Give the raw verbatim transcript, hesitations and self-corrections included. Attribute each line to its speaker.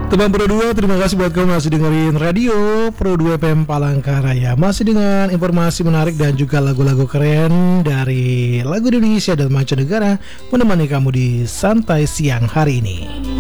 Speaker 1: Teman Pro dua, terima kasih buat kamu masih dengerin radio Pro dua F M Palangkaraya. Masih dengan informasi menarik dan juga lagu-lagu keren dari lagu Indonesia dan mancanegara menemani kamu di santai siang hari ini.